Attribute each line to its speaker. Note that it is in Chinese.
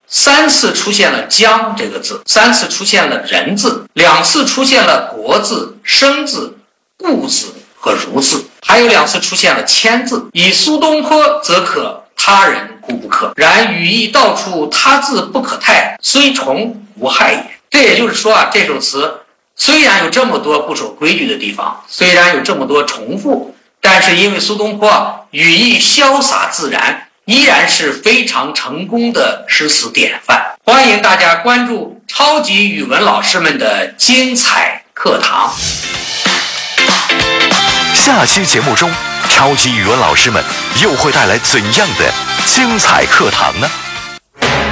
Speaker 1: 3次出现了将这个字，3次出现了人字，2次出现了国字、生字、故字和如字，还有2次出现了谦字。以苏东坡则可，他人故不可，然语意道出他字不可太，虽重无害也。这也就是说这首词虽然有这么多不守规矩的地方，虽然有这么多重复，但是因为苏东坡语意潇洒自然，依然是非常成功的诗词典范。欢迎大家关注超级语文老师们的精彩课堂。
Speaker 2: 下期节目中，超级语文老师们又会带来怎样的精彩课堂呢？